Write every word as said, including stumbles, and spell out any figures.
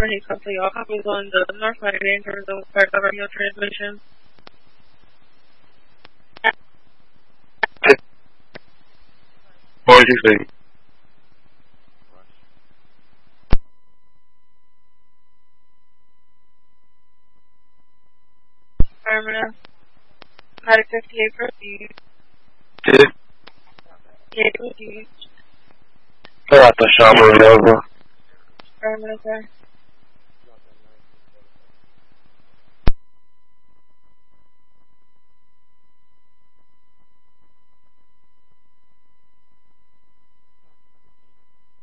seven eight complete. All copies on the north side of danger zone start covering your transmission. forty-six. Affirmative. Medic fifty-eight proceed. Good. Yeah, proceed. Fill out the shopper over. Affirmative, sir.